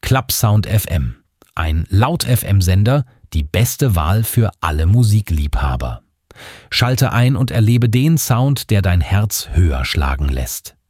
Clubsound FM. Ein Laut-FM-Sender, die beste Wahl für alle Musikliebhaber. Schalte ein und erlebe den Sound, der dein Herz höher schlagen lässt.